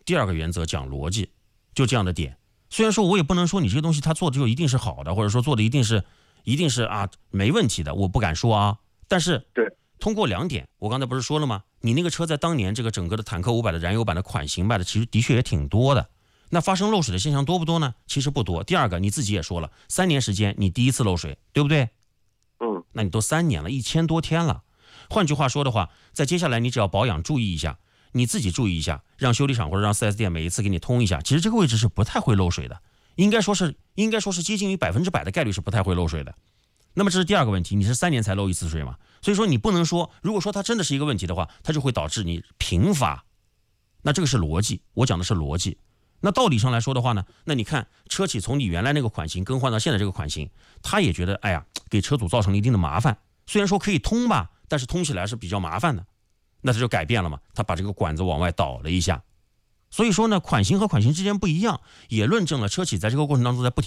第二个原则讲逻辑，就这样的点。虽然说我也不能说你这个东西他做的就一定是好的，或者说做的一定是啊没问题的，我不敢说啊。但是对， 通过2点，我刚才不是说了吗？你那个车在当年这个整个的坦克500的燃油版的款型卖的其实的确也挺多的。那发生漏水的现象多不多呢？其实不多。第二个，你自己也说了，3年时间你第一次漏水，对不对？那你都3年了，1000多天了。换句话说的话，在接下来你只要保养注意一下，你自己注意一下，让修理厂或者让 4S 店每一次给你通一下，其实这个位置是不太会漏水的，应该说是接近于100%的概率是不太会漏水的。那么这是第二个问题，你是3年才漏一次水嘛？所以说你不能说，如果说它真的是一个问题的话，它就会导致你频发。那这个是逻辑，我讲的是逻辑。那道理上来说的话呢，那你看车企从你原来那个款型更换到现在这个款型，他也觉得哎呀，给车主造成了一定的麻烦。虽然说可以通吧，但是通起来是比较麻烦的。那他就改变了嘛，他把这个管子往外倒了一下。所以说呢，款型和款型之间不一样，也论证了车企在这个过程当中在不停